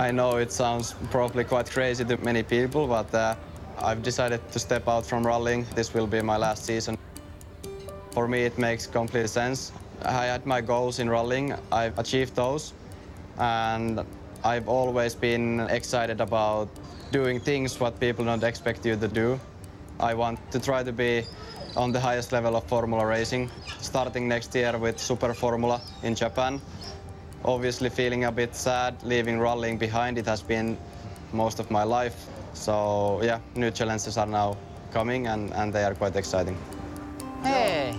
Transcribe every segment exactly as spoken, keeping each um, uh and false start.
I know it sounds probably quite crazy to many people, but uh, I've decided to step out from rallying. This will be my last season. For me, it makes complete sense. I had my goals in rallying. I've achieved those, and I've always been excited about doing things what people don't expect you to do. I want to try to be on the highest level of Formula racing, starting next year with Super Formula in Japan. Obviously feeling a bit sad leaving rallying behind. It has been most of my life. So yeah, new challenges are now coming and, and they are quite exciting. Hey!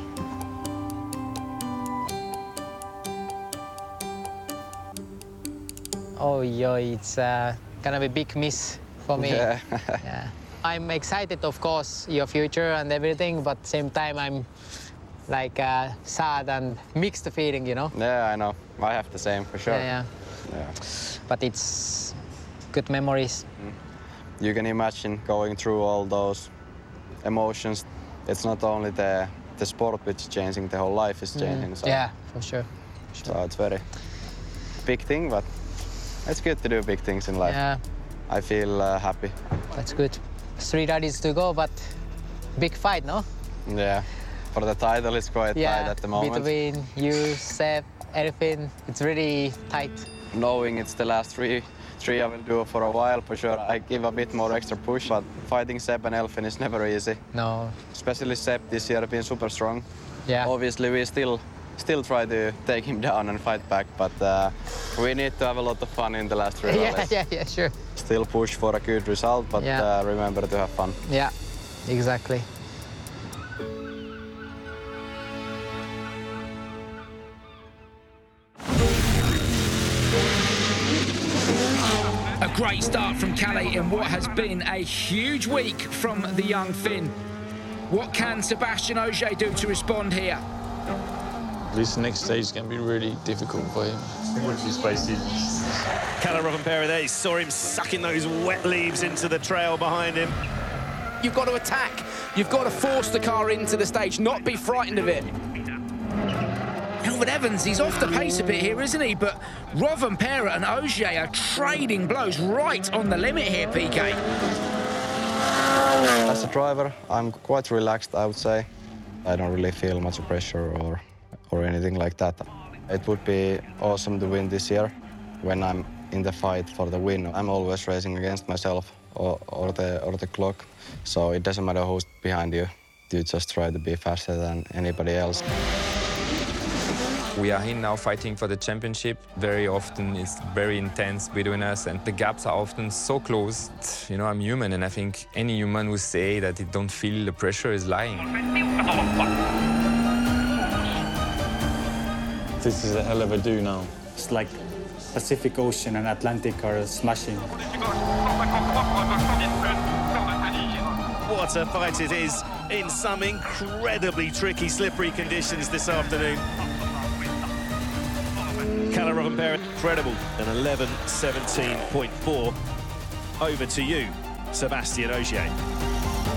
Oh, yo, it's uh, gonna be a big miss for me. Yeah. Yeah. I'm excited, of course, your future and everything, but at the same time, I'm like uh, sad and mixed feeling, you know? Yeah, I know. I have the same, for sure. Yeah, yeah. Yeah. But it's good memories. You can imagine going through all those emotions. It's not only the, the sport which is changing, the whole life is changing. Mm. So. Yeah, for sure. for sure. So it's very big thing, but it's good to do big things in life. Yeah. I feel uh, happy. That's good. Three rallies to go, but big fight, no? Yeah. For the title, it's quite yeah, tight at the moment. Between you, Seb, everything, it's really tight. Knowing it's the last three, three I will do for a while, for sure. I give a bit more extra push, but fighting Seb and Elfyn is never easy. No. Especially Seb this year has been super strong. Yeah. Obviously, we still still try to take him down and fight back, but uh, we need to have a lot of fun in the last three yeah, rallies. yeah, yeah, sure. Still push for a good result, but yeah. uh, remember to have fun. Yeah, exactly. A great start from Kalle in what has been a huge week from the young Finn. What can Sébastien Ogier do to respond here? This next stage is going to be really difficult for him. Watch his face. Kalle Rovanperä there, you saw him sucking those wet leaves into the trail behind him. You've got to attack. You've got to force the car into the stage, not be frightened of it. Elfyn Evans, he's off the pace a bit here, isn't he? But Rovanperä and Ogier are trading blows right on the limit here, P K. As a driver, I'm quite relaxed, I would say. I don't really feel much pressure or, or anything like that. It would be awesome to win this year when I'm in the fight for the win. I'm always racing against myself or, or, the, or the clock, so it doesn't matter who's behind you. You just try to be faster than anybody else. We are here now fighting for the championship. Very often it's very intense between us and the gaps are often so close. You know, I'm human and I think any human who say that they don't feel the pressure is lying. This is a hell of a do now. It's like Pacific Ocean and Atlantic are smashing. What a fight it is in some incredibly tricky, slippery conditions this afternoon. Kalle Rovanperä, incredible, an eleven seventeen point four. Over to you, Sébastien Ogier.